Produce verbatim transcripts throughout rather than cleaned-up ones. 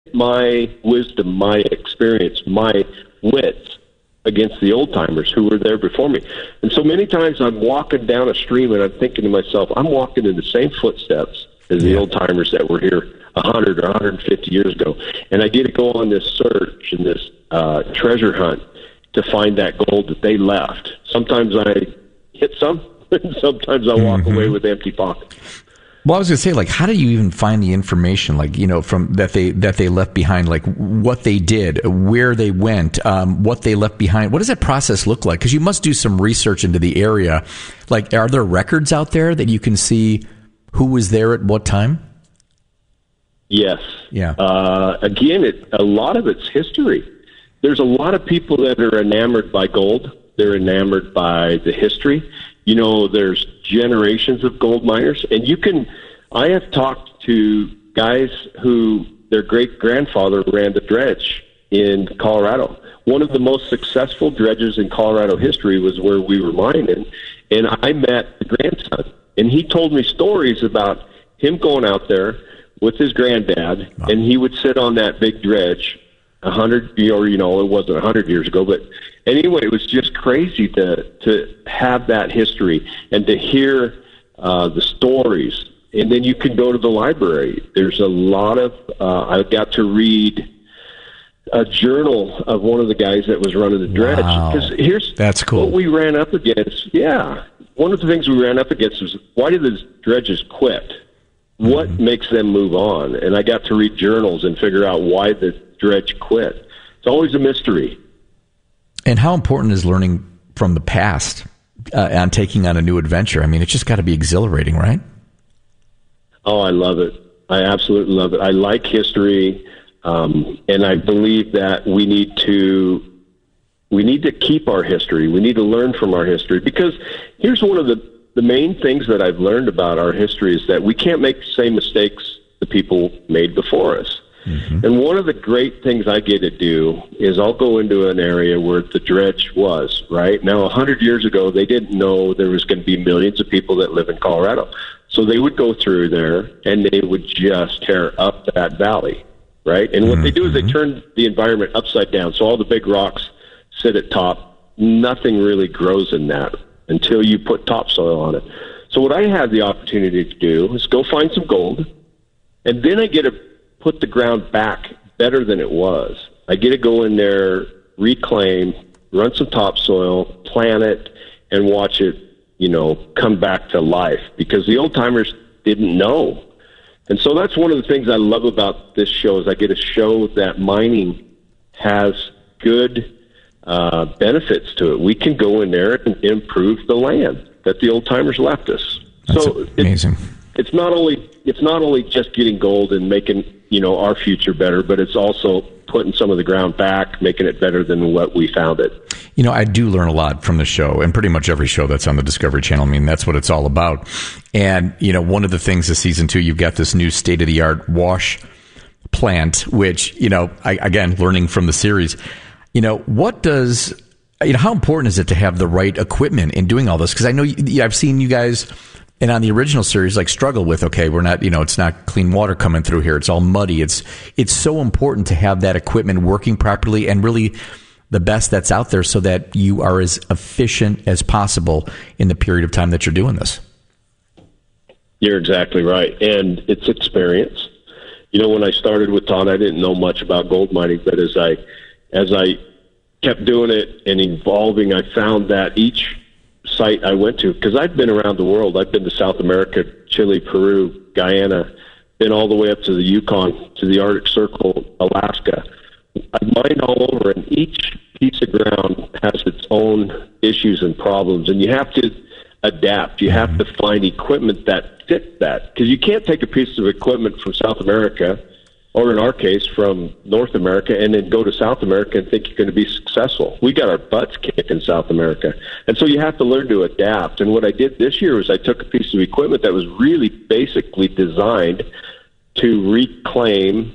my wisdom, my experience, my wits against the old timers who were there before me. And so many times I'm walking down a stream and I'm thinking to myself, I'm walking in the same footsteps as the old timers that were here one hundred or one hundred fifty years ago. And I get to go on this search and this uh, treasure hunt to find that gold that they left. Sometimes I hit some, and sometimes I walk mm-hmm. away with empty pockets. Well, I was going to say, like, how do you even find the information, like, you know, from that they that they left behind, like what they did, where they went, um, what they left behind? What does that process look like? Because you must do some research into the area. Like, are there records out there that you can see who was there at what time? Yes. Yeah. Uh, again, it, a lot of it's history. There's a lot of people that are enamored by gold. They're enamored by the history. You know, there's generations of gold miners, and you can, I have talked to guys who their great-grandfather ran the dredge in Colorado. One of the most successful dredges in Colorado history was where we were mining, and I met the grandson, and he told me stories about him going out there with his granddad, wow. and he would sit on that big dredge a hundred, or, you know, it wasn't a hundred years ago, but anyway, it was just crazy to to have that history and to hear uh, the stories. And then you can go to the library. There's a lot of, uh, I got to read a journal of one of the guys that was running the dredge. Because wow. here's That's cool. what we ran up against. Yeah. One of the things we ran up against was, why did the dredges quit? What mm-hmm. makes them move on? And I got to read journals and figure out why the dredge quit. It's always a mystery. And how important is learning from the past uh, and taking on a new adventure? I mean, it's just got to be exhilarating, right? Oh, I love it. I absolutely love it. I like history, um, and I believe that we need to we need to keep our history. We need to learn from our history, because here's one of the, the main things that I've learned about our history is that we can't make the same mistakes the people made before us. Mm-hmm. And one of the great things I get to do is I'll go into an area where the dredge was, right? Now, a hundred years ago, they didn't know there was going to be millions of people that live in Colorado. So they would go through there and they would just tear up that valley, right? And what mm-hmm. they do is they turn the environment upside down. So all the big rocks sit at top. Nothing really grows in that until you put topsoil on it. So what I had the opportunity to do is go find some gold, and then I get to put the ground back better than it was. I get to go in there, reclaim, run some topsoil, plant it, and watch it, you know, come back to life, because the old timers didn't know. And so that's one of the things I love about this show, is I get to show that mining has good uh, benefits to it. We can go in there and improve the land that the old timers left us. That's so amazing. It, it's not only it's not only just getting gold and making, you know, our future better, but it's also putting some of the ground back, making it better than what we found it. You know, I do learn a lot from the show, and pretty much every show that's on the Discovery Channel. I mean, that's what it's all about. And, you know, one of the things this season two, you've got this new state-of-the-art wash plant, which, you know, I, again, learning from the series, you know, what does, you know, how important is it to have the right equipment in doing all this? Because I know you, I've seen you guys, and on the original series, like, struggle with, okay, we're not, you know, it's not clean water coming through here. It's all muddy. It's it's so important to have that equipment working properly and really the best that's out there, so that you are as efficient as possible in the period of time that you're doing this. You're exactly right. And it's experience. You know, when I started with Todd, I didn't know much about gold mining, but as I, as I kept doing it and evolving, I found that each site I went to, because I've been around the world. I've been to South America, Chile, Peru, Guyana, been all the way up to the Yukon, to the Arctic Circle, Alaska. I've mined all over, and each piece of ground has its own issues and problems, and you have to adapt. You have to find equipment that fits that, because you can't take a piece of equipment from South America, or in our case, from North America, and then go to South America and think you're going to be successful. We got our butts kicked in South America. And so you have to learn to adapt. And what I did this year was I took a piece of equipment that was really basically designed to reclaim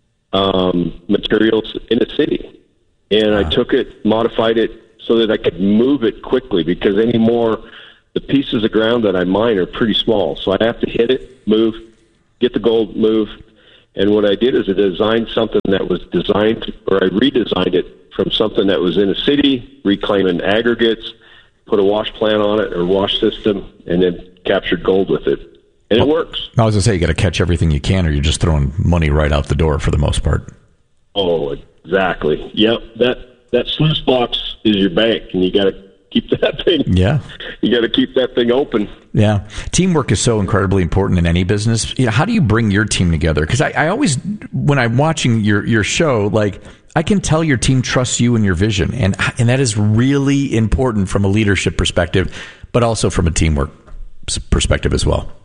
um, materials in a city. And wow. I took it, modified it so that I could move it quickly, because anymore, the pieces of ground that I mine are pretty small. So I have to hit it, move, get the gold, move. And what I did is I designed something that was designed, or I redesigned it from something that was in a city, reclaiming aggregates, put a wash plant on it or wash system, and then captured gold with it. And it works. I was going to say, you got to catch everything you can, or you're just throwing money right out the door for the most part. Oh, exactly. Yep. That that sluice box is your bank, and you got to keep that thing. Yeah. You got to keep that thing open. Yeah. Teamwork is so incredibly important in any business. You know, how do you bring your team together? Because I, I always, when I'm watching your, your show, like, I can tell your team trusts you and your vision. And, and that is really important from a leadership perspective, but also from a teamwork perspective as well.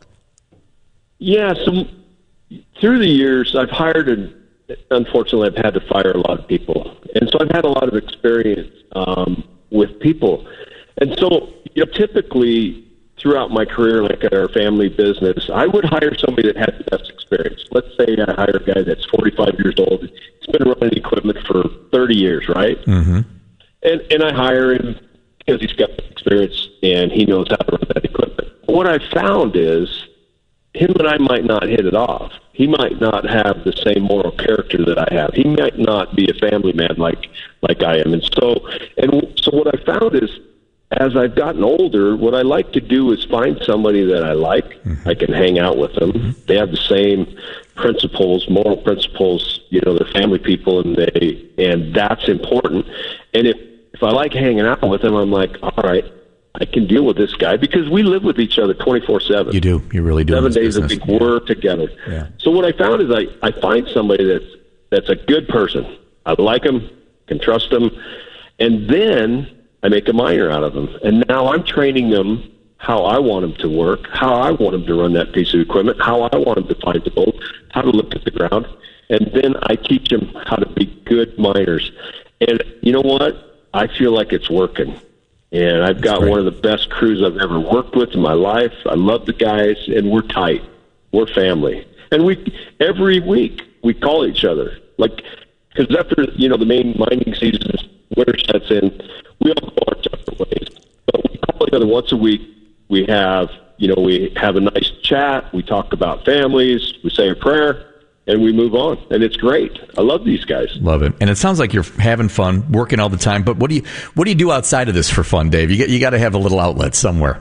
Yeah. So through the years, I've hired and unfortunately I've had to fire a lot of people. And so I've had a lot of experience um, with people. And so, you know, typically throughout my career, like at our family business, I would hire somebody that had the best experience. Let's say I hire a guy that's forty-five years old. He's been running equipment for thirty years, right? Mm-hmm. And and I hire him because he's got experience and he knows how to run that equipment. What I found is him and I might not hit it off. He might not have the same moral character that I have. He might not be a family man like like I am. And so and so what I found is, as I've gotten older, what I like to do is find somebody that I like. Mm-hmm. I can hang out with them. Mm-hmm. They have the same principles, moral principles. You know, they're family people, and they and that's important. And if if I like hanging out with them, I'm like, all right, I can deal with this guy because we live with each other twenty-four seven. You do. You really do. Seven days a week, yeah. We're together. Yeah. So what I found is I, I find somebody that's that's a good person. I like them, can trust them, and then I make a miner out of them. And now I'm training them how I want them to work, how I want them to run that piece of equipment, how I want them to find the gold, how to look at the ground. And then I teach them how to be good miners. And you know what? I feel like it's working. And I've got one of the best crews I've ever worked with in my life. I love the guys, and we're tight. We're family. And we every week we call each other. Like, because after, you know, the main mining season, winter sets in, we all go our separate ways. But we call each other once a week. We have, you know, we have a nice chat. We talk about families. We say a prayer. And we move on, and it's great. I love these guys. Love it, and it sounds like you're having fun, working all the time. But what do you what do you do outside of this for fun, Dave? You get, you got to have a little outlet somewhere.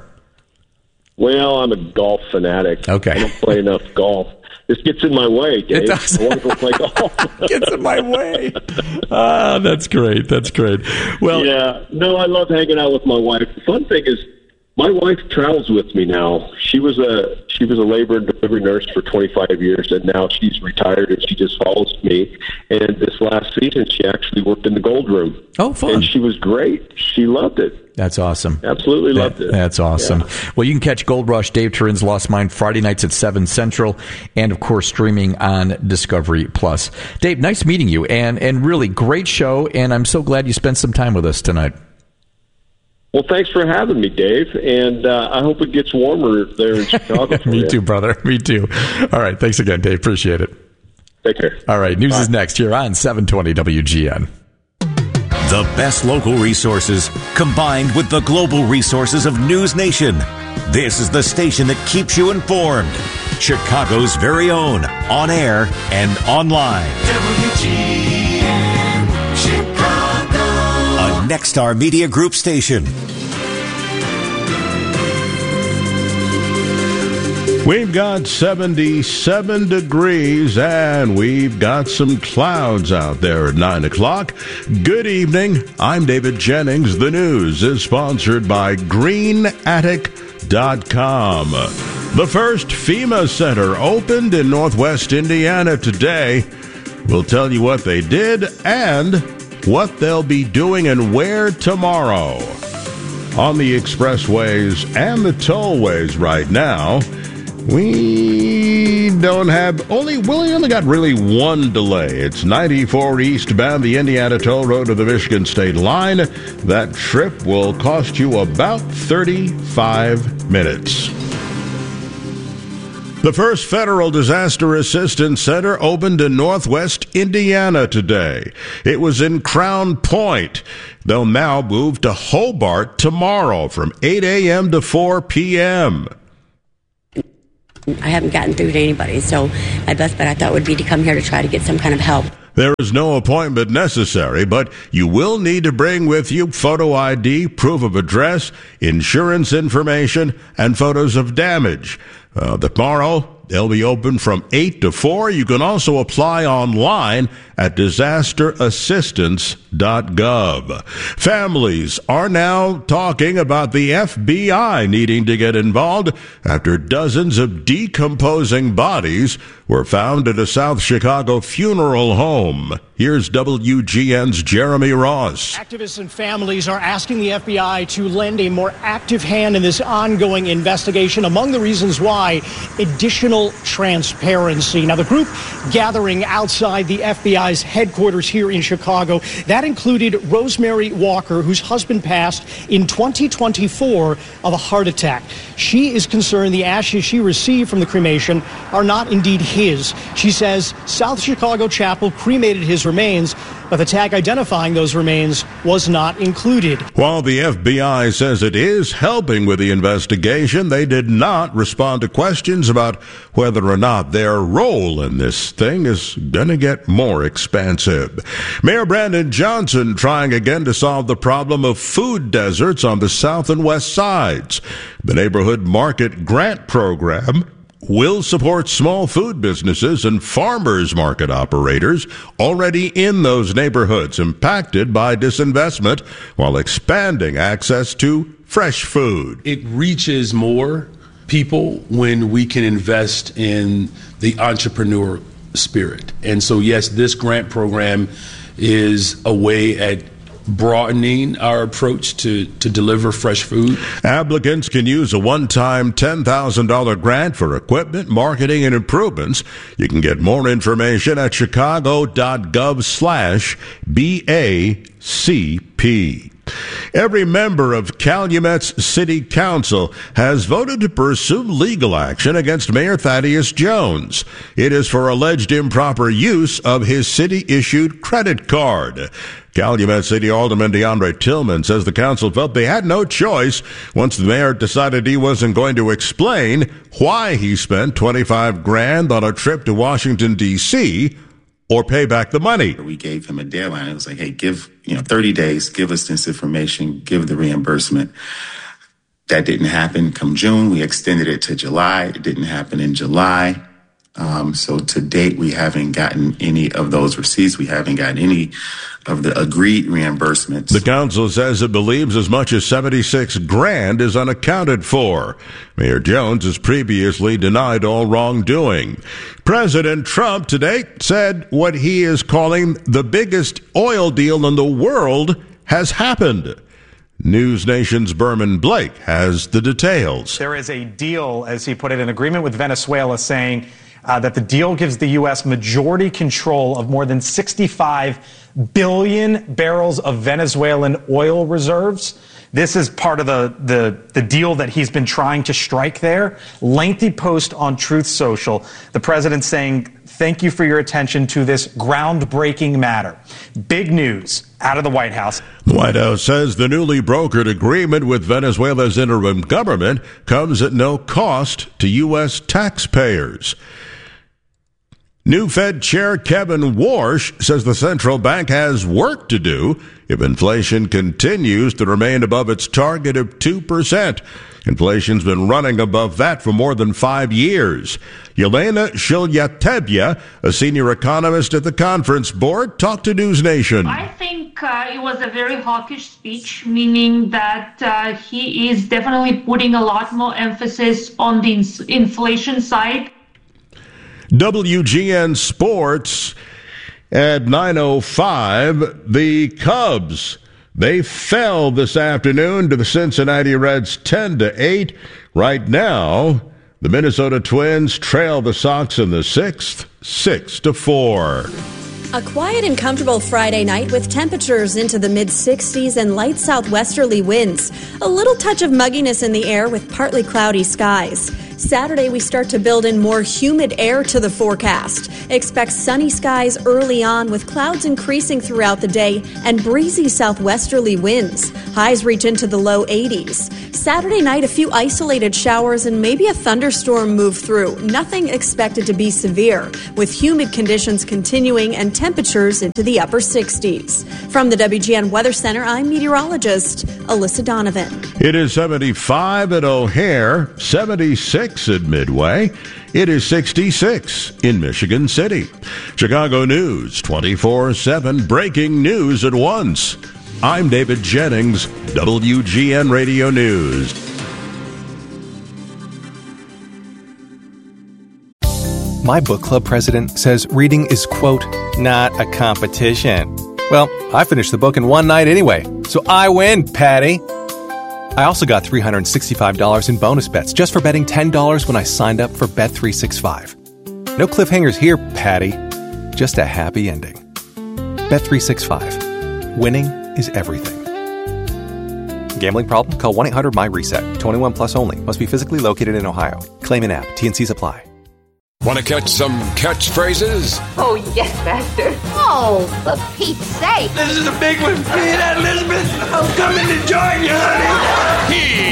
Well, I'm a golf fanatic. Okay, I don't play enough golf. This gets in my way, Dave. It does. I want to go play golf. Gets in my way. Ah, that's great. That's great. Well, yeah. No, I love hanging out with my wife. The fun thing is, my wife travels with me now. She was a she was a labor and delivery nurse for twenty-five years, and now she's retired, and she just follows me. And this last season, she actually worked in the gold room. Oh, fun. And she was great. She loved it. That's awesome. Absolutely that, loved it. That's awesome. Yeah. Well, you can catch Gold Rush, Dave Turin's Lost Mine, Friday nights at seven Central, and, of course, streaming on Discovery Plus. Dave, nice meeting you, and, and really great show, and I'm so glad you spent some time with us tonight. Well, thanks for having me, Dave, and uh, I hope it gets warmer there in Chicago for Me you. too, brother. Me too. All right, thanks again, Dave. Appreciate it. Take care. All right, news Bye. is next here on seven twenty W G N. The best local resources combined with the global resources of News Nation. This is the station that keeps you informed. Chicago's very own, on air and online. W G N Chicago. A Nexstar Media Group station. We've got seventy-seven degrees, and we've got some clouds out there at nine o'clock. Good evening. I'm David Jennings. The news is sponsored by green attic dot com. The first FEMA Center opened in Northwest Indiana today. We'll tell you what they did and what they'll be doing and where tomorrow. On the expressways and the tollways right now, we don't have only well, we only got really one delay. It's ninety-four eastbound, the Indiana Toll Road to the Michigan State line. That trip will cost you about thirty-five minutes. The first federal disaster assistance center opened in Northwest Indiana today. It was in Crown Point. They'll now move to Hobart tomorrow from eight a.m. to four p.m. I haven't gotten through to anybody, so my best bet I thought would be to come here to try to get some kind of help. There is no appointment necessary, but you will need to bring with you photo I D, proof of address, insurance information, and photos of damage. Uh, tomorrow, they'll be open from eight to four. You can also apply online at disaster assistance dot gov. Families are now talking about the F B I needing to get involved after dozens of decomposing bodies were found at a South Chicago funeral home. Here's W G N's Jeremy Ross. Activists and families are asking the F B I to lend a more active hand in this ongoing investigation. Among the reasons why, additional transparency. Now, the group gathering outside the F B I's headquarters here in Chicago, that included Rosemary Walker, whose husband passed in twenty twenty-four of a heart attack. She is concerned the ashes she received from the cremation are not indeed his. She says South Chicago Chapel cremated his remains, but the tag identifying those remains was not included. While the F B I says it is helping with the investigation, they did not respond to questions about whether or not their role in this thing is going to get more expansive. Mayor Brandon Johnson trying again to solve the problem of food deserts on the south and west sides. The Neighborhood Market Grant Program will support small food businesses and farmers market operators already in those neighborhoods impacted by disinvestment while expanding access to fresh food. It reaches more people when we can invest in the entrepreneur spirit. And so, yes, this grant program is a way at broadening our approach to, to deliver fresh food. Applicants can use a one-time ten thousand dollars grant for equipment, marketing, and improvements. You can get more information at chicago.gov slash BACP. Every member of Calumet's City Council has voted to pursue legal action against Mayor Thaddeus Jones. It is for alleged improper use of his city-issued credit card. Calumet City Alderman DeAndre Tillman says the council felt they had no choice once the mayor decided he wasn't going to explain why he spent twenty-five grand on a trip to Washington, D C, or pay back the money. We gave him a deadline. It was like, hey, give, you know, thirty days, give us this information, give the reimbursement. That didn't happen. Come June, we extended it to July. It didn't happen in July. Um, so to date, we haven't gotten any of those receipts. We haven't gotten any of the agreed reimbursements. The council says it believes as much as seventy-six grand is unaccounted for. Mayor Jones has previously denied all wrongdoing. President Trump today said what he is calling the biggest oil deal in the world has happened. News Nation's Berman Blake has the details. There is a deal, as he put it, an agreement with Venezuela saying uh, that the deal gives the U S majority control of more than sixty-five billion barrels of Venezuelan oil reserves. This is part of the, the, the deal that he's been trying to strike there. Lengthy post on Truth Social. The president saying, thank you for your attention to this groundbreaking matter. Big news out of the White House. The White House says the newly brokered agreement with Venezuela's interim government comes at no cost to U S taxpayers. New Fed Chair Kevin Warsh says the central bank has work to do if inflation continues to remain above its target of two percent. Inflation's been running above that for more than five years. Yelena Shilyatebya, a senior economist at the conference board, talked to News Nation. I think uh, it was a very hawkish speech, meaning that uh, he is definitely putting a lot more emphasis on the ins- inflation side. W G N Sports at nine oh five. The Cubs, they fell this afternoon to the Cincinnati Reds ten to eight. Right now, the Minnesota Twins trail the Sox in the sixth, six to four. A quiet and comfortable Friday night with temperatures into the mid-sixties and light southwesterly winds. A little touch of mugginess in the air with partly cloudy skies. Saturday, we start to build in more humid air to the forecast. Expect sunny skies early on with clouds increasing throughout the day and breezy southwesterly winds. Highs reach into the low eighties. Saturday night, a few isolated showers and maybe a thunderstorm move through. Nothing expected to be severe, with humid conditions continuing and temperatures into the upper sixties. From the W G N Weather Center, I'm meteorologist Alyssa Donovan. It is seventy-five at O'Hare, seventy-six at Midway. It is sixty-six in Michigan City. Chicago News, twenty-four seven, breaking news at once. I'm David Jennings, W G N Radio News. My book club president says reading is, quote, not a competition. Well, I finished the book in one night anyway, so I win, Patty. I also got three hundred sixty-five dollars in bonus bets just for betting ten dollars when I signed up for Bet three sixty-five. No cliffhangers here, Patty. Just a happy ending. Bet three sixty-five. Winning is everything. Gambling problem? Call one eight hundred M Y RESET. twenty-one plus only. Must be physically located in Ohio. Claim in app. T and C's apply. Want to catch some catchphrases? Oh, yes, Master. Oh, for Pete's sake. This is a big one. You hear that, Elizabeth? I'm coming to join you, honey.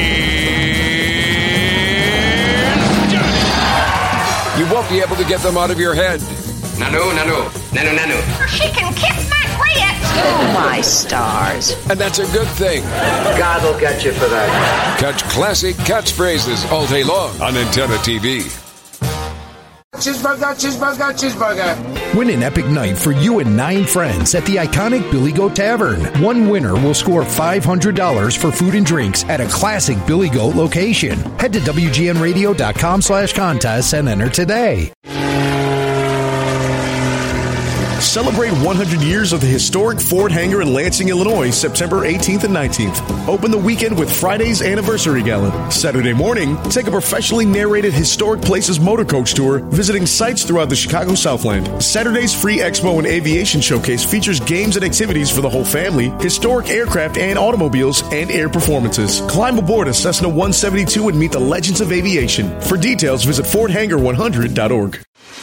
Here's Johnny. You won't be able to get them out of your head. Nanu, nanu, nanu, nanu. She can kiss my grits. Oh, my stars. And that's a good thing. God will get you for that. Catch classic catchphrases all day long on Antenna T V. Cheeseburger, cheeseburger, cheeseburger. Win an epic night for you and nine friends at the iconic Billy Goat Tavern. One winner will score five hundred dollars for food and drinks at a classic Billy Goat location. Head to W G N radio dot com slash contests and enter today. Celebrate one hundred years of the historic Ford Hangar in Lansing, Illinois, September eighteenth and nineteenth. Open the weekend with Friday's Anniversary Gala. Saturday morning, take a professionally narrated Historic Places motor coach tour, visiting sites throughout the Chicago Southland. Saturday's free Expo and Aviation Showcase features games and activities for the whole family, historic aircraft and automobiles, and air performances. Climb aboard a Cessna one seventy-two and meet the legends of aviation. For details, visit ford hangar one hundred dot org.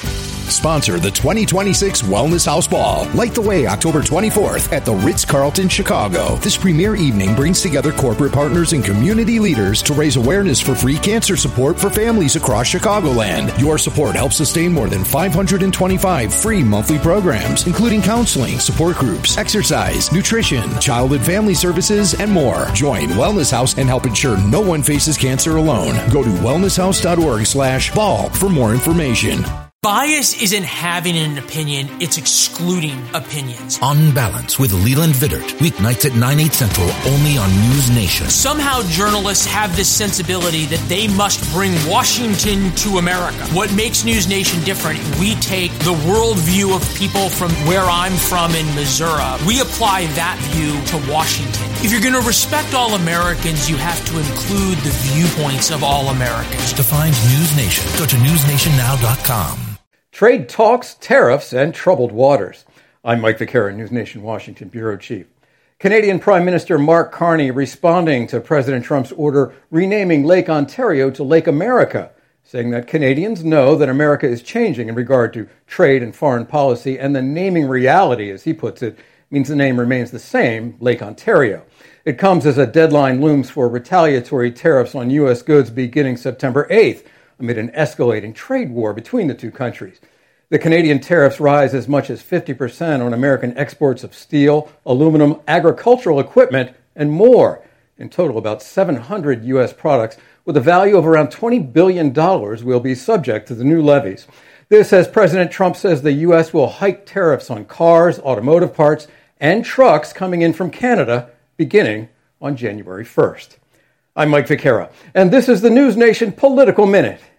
Sponsor the twenty twenty-six Wellness House Ball. Light the way October twenty-fourth at the Ritz-Carlton, Chicago. This premier evening brings together corporate partners and community leaders to raise awareness for free cancer support for families across Chicagoland. Your support helps sustain more than five hundred twenty-five free monthly programs, including counseling, support groups, exercise, nutrition, child and family services, and more. Join Wellness House and help ensure no one faces cancer alone. Go to wellness house dot org slash ball for more information. Bias isn't having an opinion, it's excluding opinions. On Balance with Leland Vittert, weeknights at nine, eight central, only on News Nation. Somehow journalists have this sensibility that they must bring Washington to America. What makes News Nation different, we take the worldview of people from where I'm from in Missouri. We apply that view to Washington. If you're going to respect all Americans, you have to include the viewpoints of all Americans. To find News Nation, go to news nation now dot com. Trade talks, tariffs, and troubled waters. I'm Mike Vaquera, News Nation Washington Bureau Chief. Canadian Prime Minister Mark Carney responding to President Trump's order renaming Lake Ontario to Lake America, saying that Canadians know that America is changing in regard to trade and foreign policy, and the naming reality, as he puts it, means the name remains the same, Lake Ontario. It comes as a deadline looms for retaliatory tariffs on U S goods beginning September eighth, amid an escalating trade war between the two countries. The Canadian tariffs rise as much as fifty percent on American exports of steel, aluminum, agricultural equipment, and more. In total, about seven hundred U S products with a value of around twenty billion dollars will be subject to the new levies. This as President Trump says the U S will hike tariffs on cars, automotive parts, and trucks coming in from Canada beginning on January first. I'm Mike Vaquera, and this is the News Nation Political Minute.